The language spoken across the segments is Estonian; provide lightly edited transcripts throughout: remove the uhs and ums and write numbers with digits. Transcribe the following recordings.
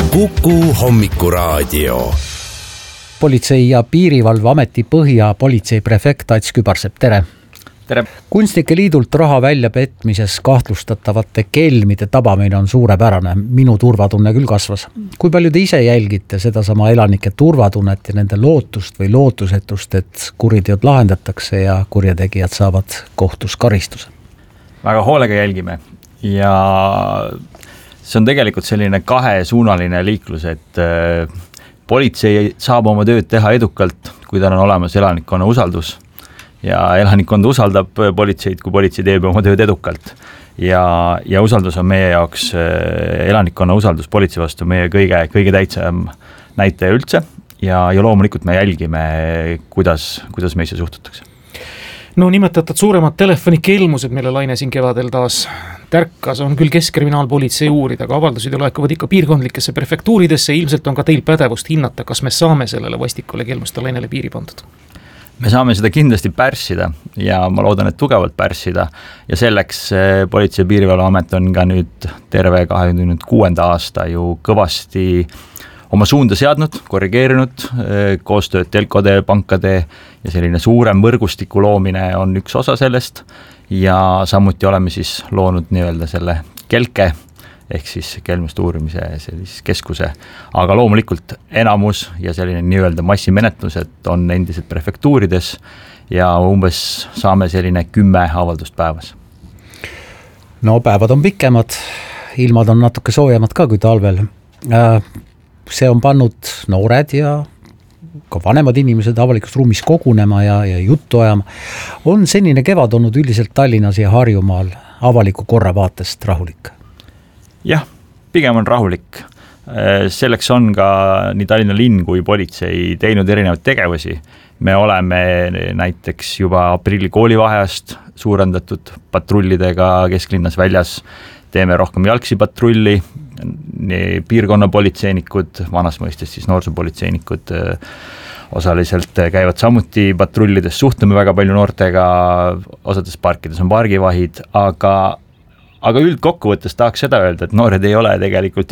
Kuku hommikuraadio. Politsei- ja piirivalveameti Põhja politseiprefekt Ats Kübarsepp, tere! Tere! Kunstnike liidult raha välja petmises kahtlustatavate kelmide tabamine on suurepärane. Minu turvatunne küll kasvas. Kui palju te ise jälgite sedasama elanike turvatunnet ja nende lootust või lootusetust, et kuriteod lahendatakse ja kurjategijad saavad kohtus karistuse? Väga hoolega jälgime ja see on tegelikult selline kahesuunaline liiklus, et politsei saab oma tööd teha edukalt, kui tal on olemas elanikkonna usaldus ja elanikkond usaldab politseid, kui politsei teeb oma tööd edukalt ja usaldus on meie jaoks, elanikkonna usaldus politsei vastu meie kõige tähtsam näitaja üldse ja loomulikult me jälgime, kuidas meisse suhtutakse. No nimetatud suuremad telefonikelmused, mille Laine siin kevadel taas tärkas, on küll keskkriminaalpolitsei uurida, aga avaldused laekuvad ikka piirkondlikesse prefektuuridesse. Ilmselt on ka teil pädevust hinnata, kas me saame sellele vastikule kelmuste Lainele piiri pandud. Me saame seda kindlasti pärssida ja ma loodan, et tugevalt pärssida ja selleks Politsei- ja Piirivalveamet on ka nüüd terve 2026. aasta ju kõvasti oma suunda seadnud, korrigeerinud, koostööd telkode, pankade ja selline suurem võrgustiku loomine on üks osa sellest ja samuti oleme siis loonud nii-öelda selle kelke ehk siis kelmuste uurimise keskuse, aga loomulikult enamus ja selline nii-öelda massimenetlused on endiselt prefektuurides ja umbes saame selline 10 avaldust päevas. No päevad on pikemad, ilmad on natuke soojemad ka kui talvel. See on pannud noored ja ka vanemad inimesed avalikus ruumis kogunema ja juttu ajama. On senine kevad olnud üldiselt Tallinnas ja Harjumaal avaliku korra vaatest rahulik? Jah, pigem on rahulik. Selleks on ka nii Tallinna linn kui politsei teinud erinevaid tegevusi. Me oleme näiteks juba aprilli koolivaheajast suurendatud patrullidega kesklinnas väljas, teeme rohkem jalgsi patrulli, piirkonnapolitseinikud, vanas mõistes siis noorsoopolitseinikud osaliselt käivad samuti patrullides, suhtleme väga palju noortega, osades parkides on pargivahid, aga üldkokkuvõttes tahaks seda öelda, et noored ei ole tegelikult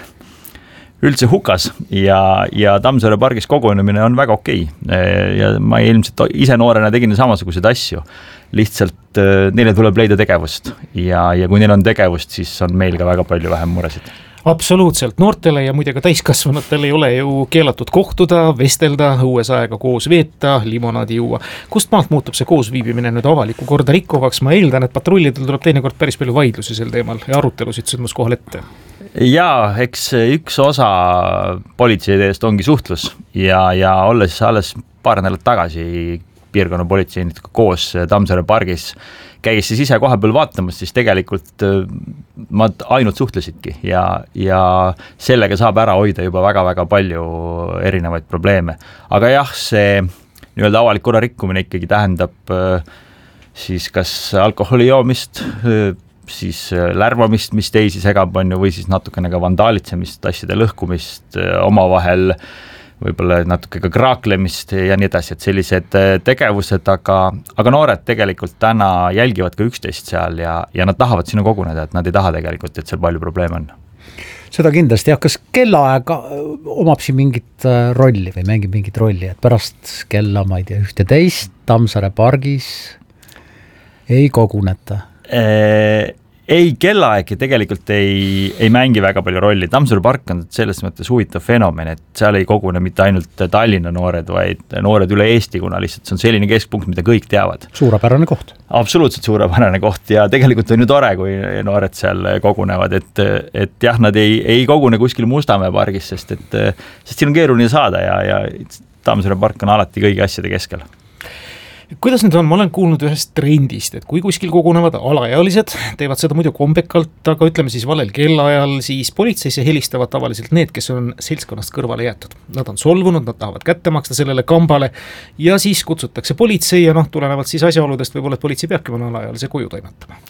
üldse hukas ja Tammsaare pargis kogunemine on väga okei. Ja ma ilmselt ise noorena tegin samasuguseid asju. Lihtsalt neile tuleb leida tegevust ja kui neil on tegevust, siis on meil ka väga palju vähem muresid. Absoluutselt, noortele ja muide ka täiskasvanutel ei ole ju keelatud kohtuda, vestelda, õues aega koos veeta, limonaadi juua. Kust maalt muutub see koosviibimine nüüd avaliku korda rikkuvaks? Ma eeldan, et patrullidel tuleb teinekord päris palju vaidlusi sel teemal ja arutelusid sündmuskohal ette. Jaa, eks üks osa politseidest ongi suhtlus ja olles alles paar nädalat tagasi piirkonna politseinikega koos Tammsaare pargis, käis siis ise kohapeal vaatamas, siis tegelikult ma ainult suhtlesidki ja sellega saab ära hoida juba väga-väga palju erinevaid probleeme. Aga jah, see nii-öelda avalik korra rikkumine ikkagi tähendab siis kas alkoholi joomist, siis lärvamist, mis teisi segab on ju, või siis natukene ka vandalitsemist, asjade lõhkumist omavahel, võib-olla natuke ka kraaklemist ja nii edasi, et sellised tegevused, aga noored tegelikult täna jälgivad ka üksteist seal ja nad tahavad sinna koguneda, et nad ei taha tegelikult, et seal palju probleeme on. Seda kindlasti, kas kellaaega omab siin mingit rolli või mängib mingit rolli, et pärast kella, ma ei tea, 11 Tammsaare pargis ei koguneta? Ei, kellaaeg tegelikult ei mängi väga palju rolli. Tammsaare park on selles mõttes huvitav fenomen, et seal ei kogune mitte ainult Tallinna noored, vaid noored üle Eesti, kuna lihtsalt see on selline keskpunkt, mida kõik teavad. Suurepärane koht. Absoluutselt suurepärane koht ja tegelikult on ju tore, kui noored seal kogunevad, et jah, nad ei kogune kuskil Mustamäe pargis, sest siin on keeruline saada ja Tammsaare park on alati kõigi asjade keskel. Kuidas nüüd on? Ma olen kuulnud ühest trendist, et kui kuskil kogunevad alaealised, teevad seda muidu kombekalt, aga ütleme siis valel kellaajal, siis politseisse helistavad tavaliselt need, kes on seltskonnast kõrvale jäetud. Nad on solvunud, nad tahavad kätte maksta sellele kambale ja siis kutsutakse politsei ja tulenevalt siis asjaoludest võib-olla, et politsei peabki mõne alaealise koju toimetama.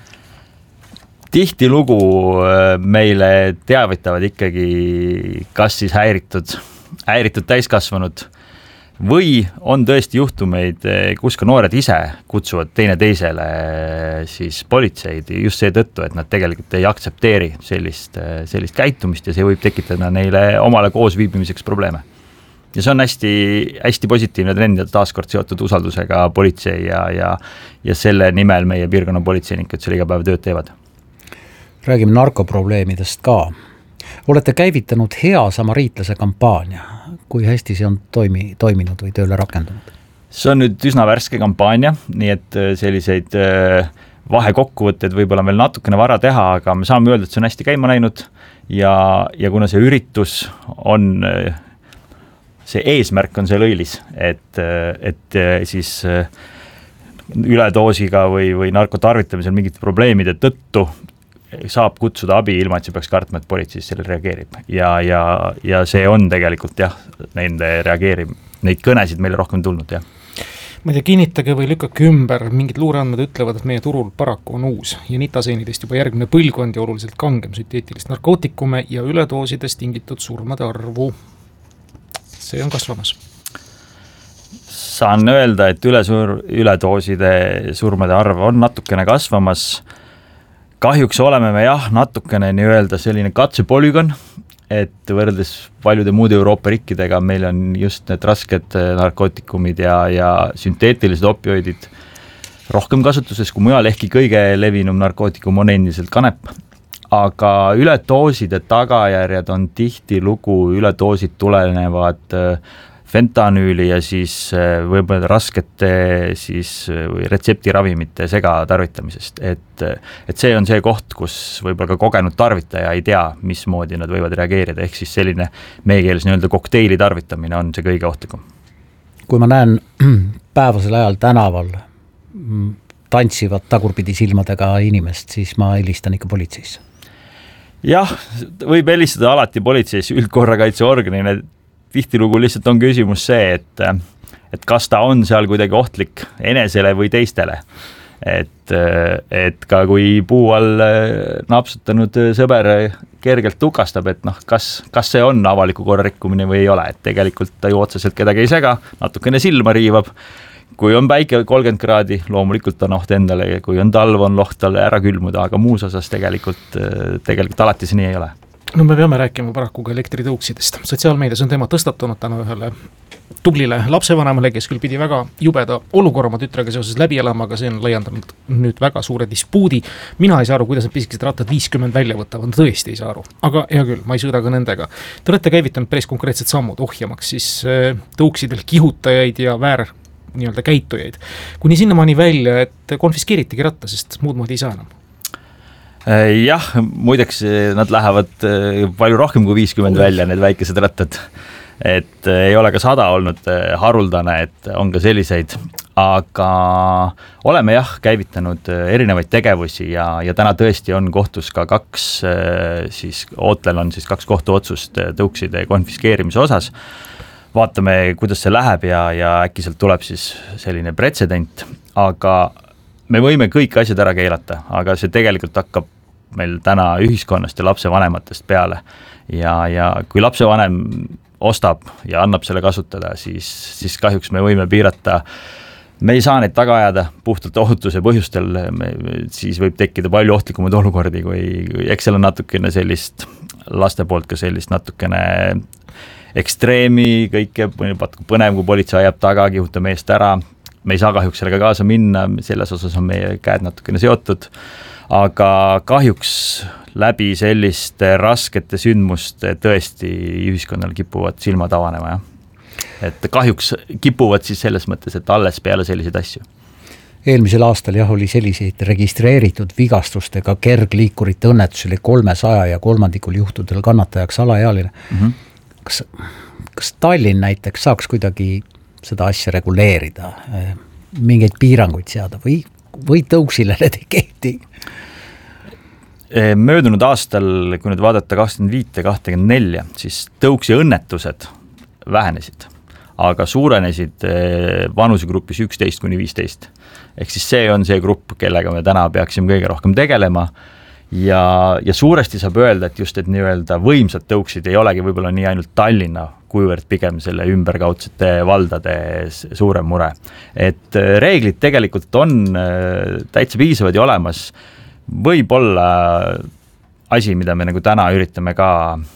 Tihtilugu meile teavitavad ikkagi kas siis häiritud täiskasvanud või on tõesti juhtumeid, kus ka noored ise kutsuvad teisele siis politseid just seetõttu, et nad tegelikult ei aktsepteeri sellist käitumist ja see võib tekitada neile omale koosviibimiseks probleeme. Ja see on hästi positiivne trend ja taaskord seotud usaldusega politsei ja selle nimel meie piirkonna politseinikud selle iga päev tööd teevad. Räägime narkoprobleemidest ka. Olete käivitanud Hea Samariitlase kampaania. Kui hästi see on toiminud või tööle rakendunud? See on nüüd üsna värske kampaania, nii et selliseid vahekokkuvõtted võib-olla veel natukene vara teha, aga me saame öelda, et see on hästi käima läinud ja kuna see üritus on, see eesmärk on see lõilis, et siis üledoosiga või narkotarvitamisel mingite probleemide tõttu saab kutsuda abi ilma, et see peaks kartma, et politseis selle reageerib. Ja see on tegelikult neid kõnesid meile rohkem tulnud, jah. Ma ei tea, kinnitage või lükkake ümber, mingid luureandmed ütlevad, et meie turul paraku on uus ja nitaseenidest juba järgmine põlvkond ja oluliselt kangem sünteetilist narkootikume ja üledoosidest tingitud surmade arvu. See on kasvamas. Saan öelda, et üledooside surmade arv on natukene kasvamas. Kahjuks oleme me natukene nii-öelda selline katsepolügon, et võrreldes paljude muude Euroopa riikidega meil on just need rasked narkootikumid ja sünteetilised opioidid rohkem kasutuses kui mujal, ehkki kõige levinum narkootikum on endiselt kanep. Aga üledooside tagajärjed on tihtilugu, üledoosid tulenevad fentanüüli ja siis võib-olla raskete siis retseptiravimite segatarvitamisest, et see on see koht, kus võib-olla ka kogenud tarvitaja ei tea, mismoodi nad võivad reageerida, ehk siis selline meie keeles nii-öelda kokteili tarvitamine on see kõige ohtlikum. Kui ma näen päevasel ajal tänaval tantsivad tagurpidi silmadega inimest, siis ma helistan ikka politseisse. Jah, võib helistada alati politseis üldkorrakaitseorganina. Tihtilugu lihtsalt on küsimus see, et kas ta on seal kuidagi ohtlik enesele või teistele. Et ka kui puu all napsutanud sõber kergelt tukastab, et kas see on avaliku korra rikkumine või ei ole, et tegelikult ta ju otseselt kedagi ei sega, natukene silma riivab. Kui on päike 30 kraadi, loomulikult on oht endale, kui on talv, on loht talle ära külmuda, aga muus osas tegelikult alati see nii ei ole. No me peame rääkima paraku ka elektritõuksidest. Sotsiaalmeedias on teema tõstatunud täna ühele tublile lapsevanemale, kes küll pidi väga jubeda olukorra oma tütrega seoses läbi elama, aga see on laiendanud nüüd väga suure dispuudi. Mina ei saa aru, kuidas need pisikesed rattad 50 välja võtavad, tõesti ei saa aru. Aga hea küll, ma ei sõida ka nendega. Te olete käivitanud päris konkreetsed sammud ohjamaks siis tõuksidel kihutajaid ja nii-öelda käitujaid. Kuni sinnamaani välja, et konfiskeeritigi ratta, sest muud moodi ei saa enam. Jah, muideks nad lähevad palju rohkem kui 50 välja, need väikesed rattad. Et ei ole ka 100 olnud haruldane, et on ka selliseid, aga oleme käivitanud erinevaid tegevusi ja täna tõesti on kohtus ka ootel on siis 2 kohtuotsust tõukside konfiskeerimise osas. Vaatame, kuidas see läheb ja äkki sealt tuleb siis selline pretsedent, aga me võime kõik asjad ära keelata, aga see tegelikult hakkab meil täna ühiskonnast ja lapsevanematest peale ja kui lapsevanem ostab ja annab selle kasutada, siis kahjuks me võime piirata, me ei saa neid taga ajada puhtalt ohutuse põhjustel, siis võib tekkida palju ohtlikumad olukordi, kui eksel on natukene sellist laste poolt ka sellist natukene ekstreemi, kõike põnev, kui politsei ajab taga, kihuta meest ära, me ei saa kahjuks sellega kaasa minna, selles osas on meie käed natukene seotud, aga kahjuks läbi selliste raskete sündmuste tõesti ühiskonnal kipuvad silmad avanema. Et kahjuks kipuvad siis selles mõttes, et alles peale selliseid asju. Eelmisel aastal oli selliseid registreeritud vigastustega kergliikurite õnnetus oli 300 ja kolmandikul juhtudel kannatajaks alaealine. Kas Tallinn näiteks saaks kuidagi seda asja reguleerida, mingeid piiranguid seada või tõuksile need ei kehti? Möödunud aastal, kui nüüd vaadata 25-24, siis tõuksi õnnetused vähenesid, aga suurenesid vanusegrupis 11-15. Ehk siis see on see grupp, kellega me täna peaksime kõige rohkem tegelema ja suuresti saab öelda, et just, et nii-öelda võimsad tõuksid ei olegi võib-olla nii ainult Tallinna, kuivõrd pigem selle ümberkaudsete valdade suurem mure. Et reeglid tegelikult on täitsa piisavad ja olemas, võib-olla asi, mida me nagu täna üritame ka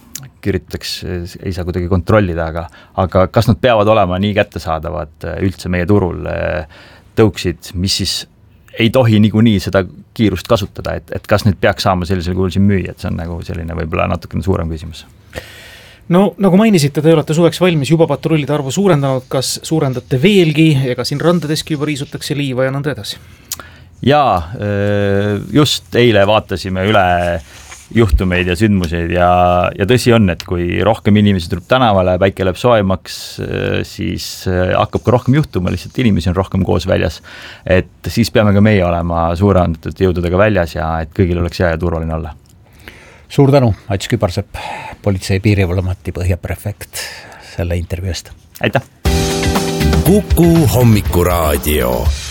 ei saa kuidagi kontrollida, aga kas nad peavad olema nii kättesaadavad üldse meie turul tõuksid, mis siis ei tohi niikuinii seda kiirust kasutada, et kas need peaks saama sellisel kuul siin müüa, et see on nagu selline võib-olla natukene suurem küsimus. No nagu mainisite, te olete suveks valmis juba patrullide arvu suurendanud, kas suurendate veelgi ega siin randadeski juba riisutakse liiva ja nõnda edasi? Jaa, just eile vaatasime üle juhtumeid ja sündmuseid ja tõsi on, et kui rohkem inimesi tuleb tänavale, päike läheb soojemaks, siis hakkab ka rohkem juhtuma, lihtsalt inimesi on rohkem koos väljas. Et siis peame ka meie olema suureandatud jõududega väljas ja et kõigil oleks hea ja turvaline olla. Suur tänu, Ats Kübarsepp, Politsei- ja Piirivalveameti Põhjaprefekt selle intervjuust. Aitäh! Kuku Hommikuraadio.